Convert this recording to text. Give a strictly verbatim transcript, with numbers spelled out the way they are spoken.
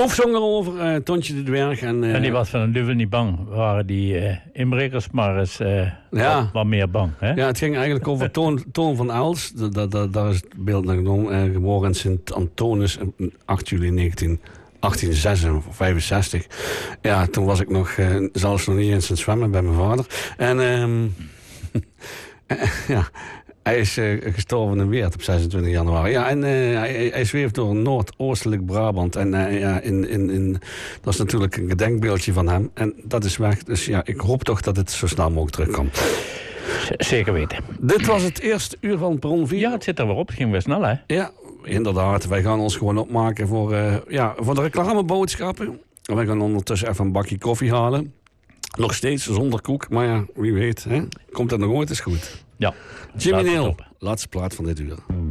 Of zong erover uh, Tontje de Dwerg. En, uh, en die was van een duvel niet bang. Waren die uh, inbrekers maar eens uh, ja. wat, wat meer bang. Hè? Ja, het ging eigenlijk over Toon, Toon van Els. Da, da, daar is het beeld naar genomen. Uh, geboren in Sint-Antonis op acht juli negentien vijfenzestig. Ja, toen was ik nog, uh, zelfs nog niet eens aan het zwemmen bij mijn vader. En um, ja... Hij is uh, gestorven in Weert op zesentwintig januari. Ja, en uh, hij, hij zweeft door Noordoostelijk Brabant. En uh, ja, in, in, in, dat is natuurlijk een gedenkbeeldje van hem. En dat is weg. Dus ja, ik hoop toch dat het zo snel mogelijk terugkomt. Z- zeker weten. Dit was het eerste uur van Perron vier. Ja, het zit er weer op. Het ging weer snel, hè? Ja, inderdaad. Wij gaan ons gewoon opmaken voor, uh, ja, voor de reclameboodschappen. En wij gaan ondertussen even een bakje koffie halen. Nog steeds zonder koek. Maar ja, wie weet. Hè? Komt dat nog ooit eens goed. Ja. Jimmy Neal, laatste plaat van dit uur.